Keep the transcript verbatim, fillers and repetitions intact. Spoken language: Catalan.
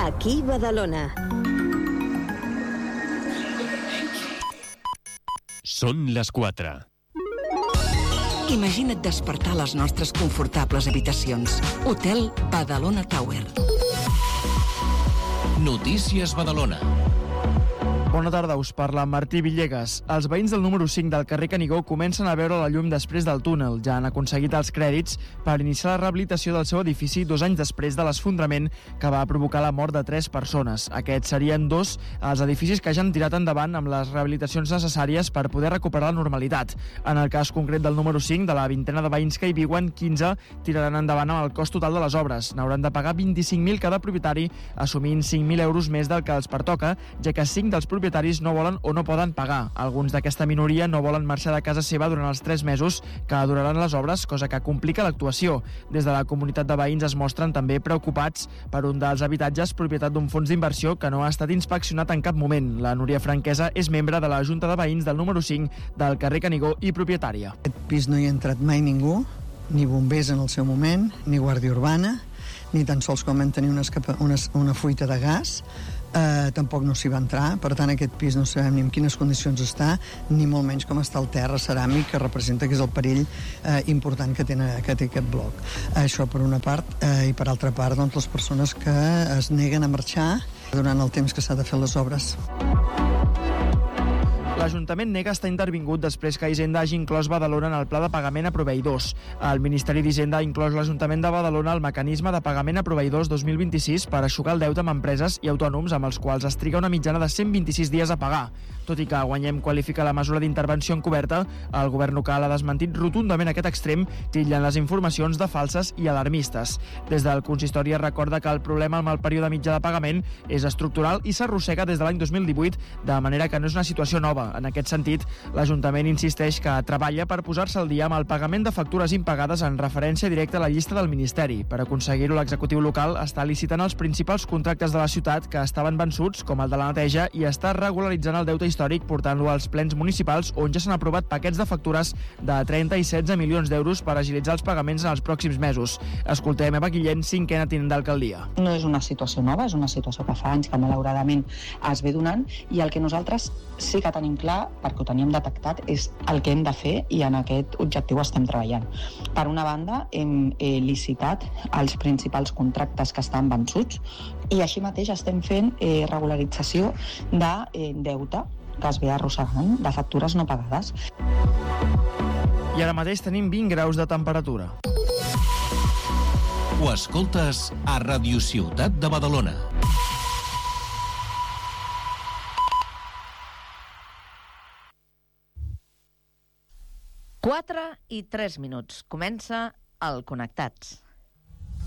Aquí Badalona. Són les quatre. Imagina't despertar a les nostres confortables habitacions. Hotel Badalona Tower. Notícies Badalona. Bona tarda, us parla Martí Villegas. Els veïns del número cinc del carrer Canigó comencen a veure la llum després del túnel. Ja han aconseguit els crèdits per iniciar la rehabilitació del seu edifici dos anys després de l'esfondrament que va provocar la mort de tres persones. Aquests serien dos els edificis que ja han tirat endavant amb les rehabilitacions necessàries per poder recuperar la normalitat. En el cas concret del número cinc, de la vintena de veïns que hi viuen, quinze tiraran endavant amb el cost total de les obres. N'hauran de pagar vint-i-cinc mil cada propietari, assumint cinc mil euros més del que els pertoca, ja que cinc dels propietaris propietaris no volen o no poden pagar. Alguns d'aquesta minoria no volen marxar de casa seva durant els tres mesos que duraran les obres, cosa que complica l'actuació. Des de la comunitat de veïns es mostren també preocupats per un dels habitatges propietat d'un fons d'inversió que no ha estat inspeccionat en cap moment. La Núria Franquesa és membre de la Junta de Veïns del número cinc del carrer Canigó i propietària. Aquest pis no hi ha entrat mai ningú, ni bombers en el seu moment, ni guàrdia urbana, ni tan sols quan van tenir una, escapa, una, una fuita de gas. Eh, tampoc no s'hi va entrar, per tant aquest pis no sabem ni en quines condicions està, ni molt menys com està el terra ceràmic, que representa que és el perill eh, important que té, que té aquest bloc. Eh, això per una part, eh, i per altra part doncs, les persones que es neguen a marxar durant el temps que s'ha de fer les obres. L'Ajuntament nega estar intervingut després que Hisenda hagi inclòs Badalona en el pla de pagament a proveïdors. El Ministeri d'Hisenda ha inclòs l'Ajuntament de Badalona al mecanisme de pagament a proveïdors dos mil vint-i-sis per eixugar el deute amb empreses i autònoms amb els quals es triga una mitjana de cent vint-i-sis dies a pagar. Tot i que Guanyem qualifica la mesura d'intervenció encoberta, el govern local ha desmentit rotundament aquest extrem, titllant les informacions de falses i alarmistes. Des del consistori es recorda que el problema amb el període mitjà de pagament és estructural i s'arrossega des de l'any dos mil divuit, de manera que no és una situació nova. En aquest sentit, l'Ajuntament insisteix que treballa per posar-se al dia amb el pagament de factures impagades en referència directa a la llista del Ministeri. Per aconseguir-ho, l'executiu local està licitant els principals contractes de la ciutat que estaven vençuts, com el de la neteja, i està regularitzant el deute històric portant-lo als plens municipals, on ja s'han aprovat paquets de factures de trenta i setze milions d'euros per agilitzar els pagaments en els pròxims mesos. Escoltem Eva Guillén, cinquena tinent d'alcaldia. No és una situació nova, és una situació que fa anys que malauradament es ve donant, i el que nosaltres sí que tenim clar, perquè ho teníem detectat, és el que hem de fer, i en aquest objectiu estem treballant. Per una banda, hem eh, licitat els principals contractes que estan vençuts, i així mateix estem fent eh, regularització de eh, deute que es ve arrossegant, de factures no pagades. I ara mateix tenim vint graus de temperatura. Ho escoltes a Ràdio Ciutat de Badalona. quatre i tres minuts. Comença el Connectats.